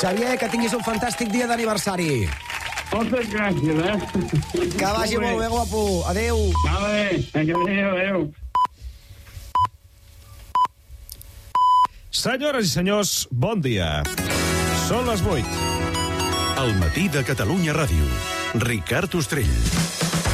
Xavier, que tinguis un fantàstic dia d'aniversari. Moltes gràcies, Que vagi molt bé, guapo. Adéu. Adéu. Senyores i senyors, bon dia. Són les 8. El matí de Catalunya Ràdio. Ricard Ostrell.